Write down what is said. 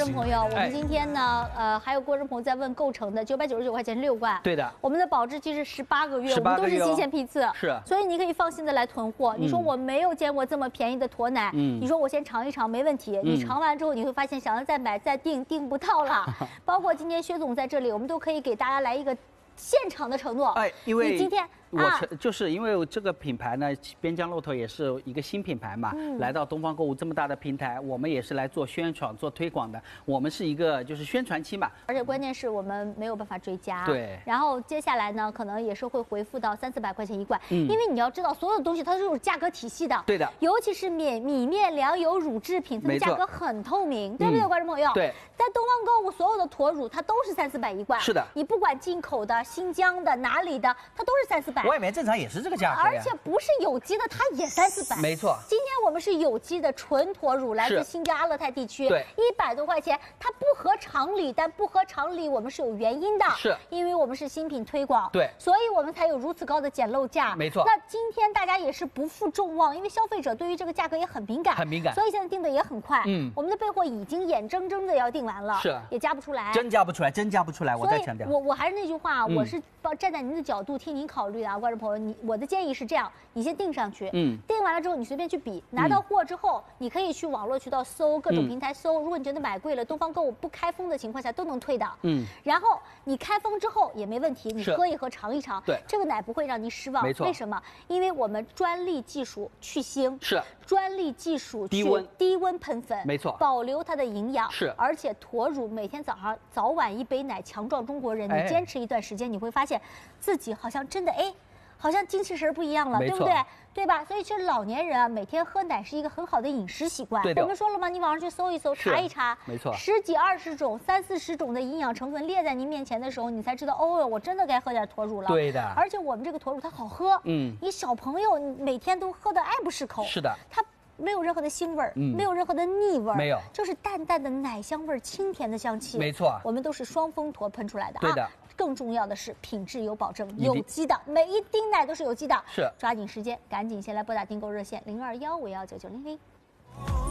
众朋友，我们今天呢，还有观众朋友在问购成的999块钱是6罐， 对的， 我们的保质期是18个月，我们都是新鲜批次， 是， 所以你可以放心的来囤货。你说我没有见过这么便宜的驼奶，你说我先尝一尝没问题，你尝完之后你会发现想要再买再订不到了。包括今天薛总在这里，我们都可以给大家来一个现场的承诺。 哎，因为你今天。 就是因为这个品牌呢，边疆骆驼也是一个新品牌嘛，来到东方购物这么大的平台，我们也是来做宣传、做推广的。我们是一个就是宣传期嘛， 而且关键是我们没有办法追加。 对。 然后接下来呢，可能也是会回复到300-400块钱一罐，因为你要知道，所有东西它都是有价格体系的。 对的。 尤其是米面粮油乳制品，它的价格很透明，对不对，观众朋友？ 对。 在东方购物，所有的驼乳它都是300-400一罐。 是的。 你不管进口的、新疆的、哪里的，它都是300-400。 外面正常也是这个价格， 而且不是有机的，它也300-400。 没错， 今天我们是有机的纯驼乳，来自新疆阿勒泰地区， 对 ，100多块钱，它不合常理，但不合常理我们是有原因的， 是因为我们是新品推广， 对， 所以我们才有如此高的捡漏价， 没错。 那今天大家也是不负众望，因为消费者对于这个价格也很敏感，所以现在定的也很快，我们的备货已经眼睁睁的要定完了， 是， 也加不出来， 真加不出来，真加不出来，我再强调， 我还是那句话，我是站在您的角度替您考虑的啊，观众朋友，我的建议是这样，你先订上去，订完了之后你随便去比，拿到货之后，你可以去网络渠道搜，各种平台搜，如果你觉得买贵了，东方购物不开封的情况下都能退的，然后你开封之后也没问题，你喝一喝尝一尝， 对， 这个奶不会让您失望， 没错， 为什么？因为我们专利技术去腥， 是， 专利技术低温喷粉，没错，保留它的营养，是，而且驼乳每天早晚一杯奶，强壮中国人，你坚持一段时间，你会发现自己好像真的好像精气神不一样了，对不对？对吧？所以其实老年人啊，每天喝奶是一个很好的饮食习惯。我们说了吗？你网上去搜一搜，查一查， 没错 ，10几20种、30-40种的营养成分列在您面前的时候，你才知道，哦，我真的该喝点驼乳了。 对的。 而且我们这个驼乳它好喝，你小朋友每天都喝得爱不释口。 是的。 它没有任何的腥味儿，没有任何的腻味儿， 没有， 就是淡淡的奶香味儿，清甜的香气。 没错， 我们都是双峰驼喷出来的啊。 对的。 更重要的是品质有保证，有机的，每一滴奶都是有机的。 是， 抓紧时间，赶紧先来拨打订购热线0215199900。